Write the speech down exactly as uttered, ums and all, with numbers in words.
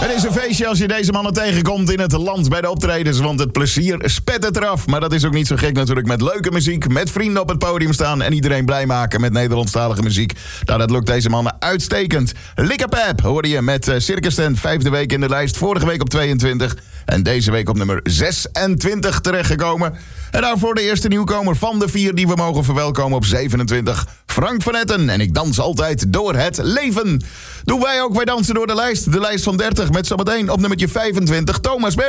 Het is een feestje als je deze mannen tegenkomt in het land bij de optredens, want het plezier spet het eraf. Maar dat is ook niet zo gek natuurlijk, met leuke muziek, met vrienden op het podium staan en iedereen blij maken met Nederlandstalige muziek. Nou, dat lukt deze mannen uitstekend. Likkerpep hoorde je met uh, Circus Tent, vijfde week in de lijst, vorige week op tweeëntwintig en deze week op nummer zesentwintig terechtgekomen. En daarvoor de eerste nieuwkomer van de vier die we mogen verwelkomen op zevenentwintig. Frank van Etten en ik dans altijd door het leven. Doen wij ook, wij dansen door de lijst. De lijst van dertig met zometeen op nummertje vijfentwintig Thomas Berg.